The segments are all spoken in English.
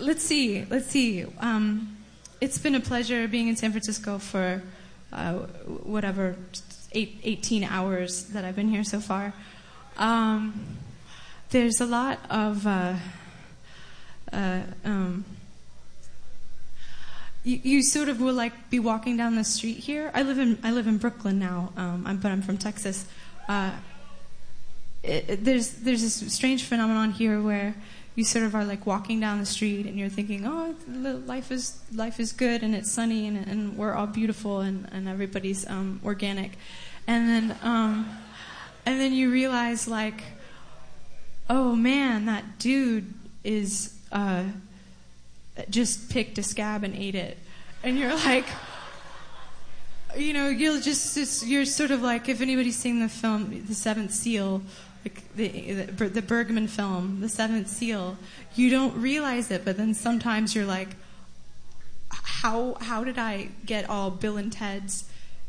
let's see. It's been a pleasure being in San Francisco for whatever 18 hours that I've been here so far. There's a lot of you sort of will like be walking down the street here. I live in Brooklyn now, but I'm from Texas. There's this strange phenomenon here where you sort of are like walking down the street and you're thinking, oh, life is good and it's sunny and we're all beautiful and everybody's organic, and then you realize like, oh man, that dude is just picked a scab and ate it, and you're like, you're sort of like, if anybody's seen the film The Seventh Seal, like the Bergman film, The Seventh Seal, you don't realize it, but then sometimes you're like, how did I get all Bill and Ted's,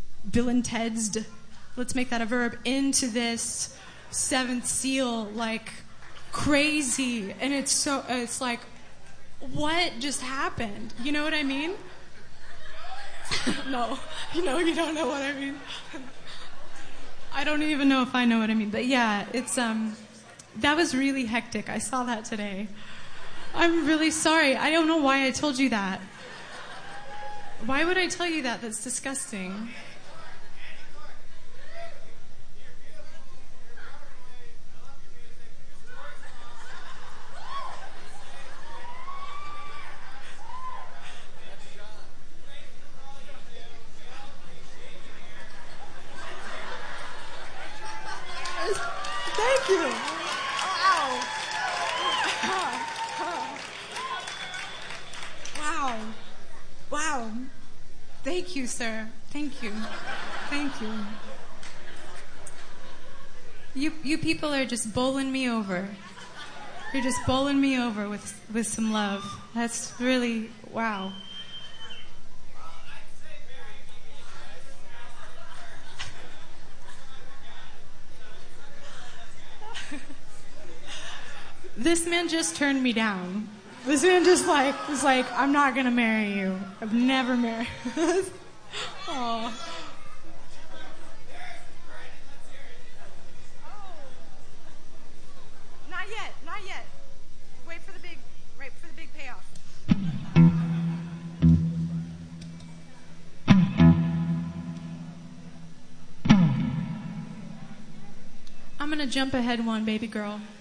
let's make that a verb, into this Seventh Seal like crazy, and it's like, what just happened? You know what I mean? No, you don't know what I mean. I don't even know if I know what I mean, but yeah, it's that was really hectic. I saw that today. I'm really sorry. I don't know why I told you that. Why would I tell you that? That's disgusting. Thank you. Wow. Thank you, sir. Thank you. You people are just bowling me over. You're just bowling me over with some love. That's really, wow. This man just turned me down. This man just was like, I'm not gonna marry you. I've never married. Oh. Not yet. Wait for the big payoff. I'm gonna jump ahead one, baby girl.